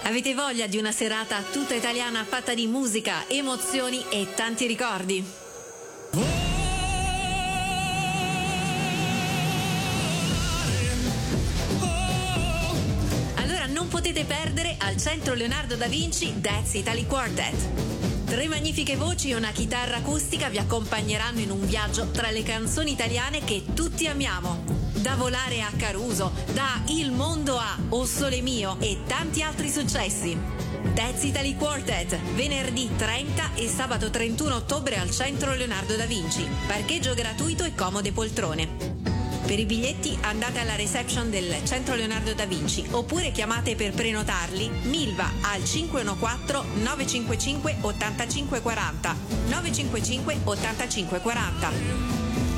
Avete voglia di una serata tutta italiana fatta di musica, emozioni e tanti ricordi? Allora non potete perdere al Centro Leonardo da Vinci That's Italy Quartet. 3 magnifiche voci e una chitarra acustica vi accompagneranno in un viaggio tra le canzoni italiane che tutti amiamo. Da Volare a Caruso, da Il mondo a O Sole mio e tanti altri successi. That's Italy Quartet, venerdì 30 e sabato 31 ottobre al Centro Leonardo da Vinci. Parcheggio gratuito e comode poltrone. Per i biglietti andate alla reception del Centro Leonardo da Vinci oppure chiamate per prenotarli Milva al 514 955 8540 955 8540.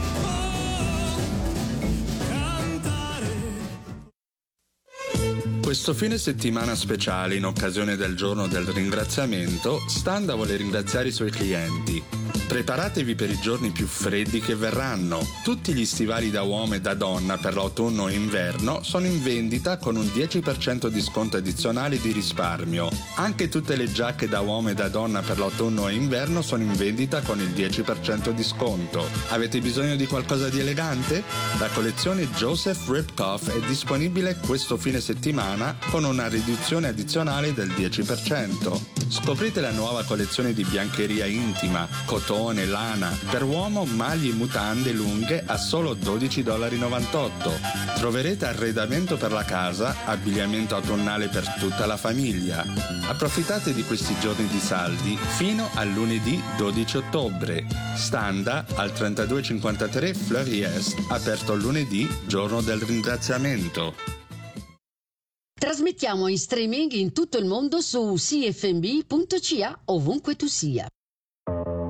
Questo fine settimana speciale, in occasione del giorno del ringraziamento, Standa vuole ringraziare i suoi clienti. Preparatevi per i giorni più freddi che verranno. Tutti gli stivali da uomo e da donna per l'autunno e inverno sono in vendita con un 10% di sconto addizionale di risparmio. Anche tutte le giacche da uomo e da donna per l'autunno e inverno sono in vendita con il 10% di sconto. Avete bisogno di qualcosa di elegante? La collezione Joseph Ripkoff è disponibile questo fine settimana con una riduzione addizionale del 10%. Scoprite la nuova collezione di biancheria intima, cotone, lana, per uomo maglie e mutande lunghe a solo $12,98. Troverete arredamento per la casa, abbigliamento autunnale per tutta la famiglia. Approfittate di questi giorni di saldi fino al lunedì 12 ottobre. Standa al 3253 Fleury Est, aperto lunedì, giorno del ringraziamento. Trasmettiamo in streaming in tutto il mondo su cfmb.ca ovunque tu sia.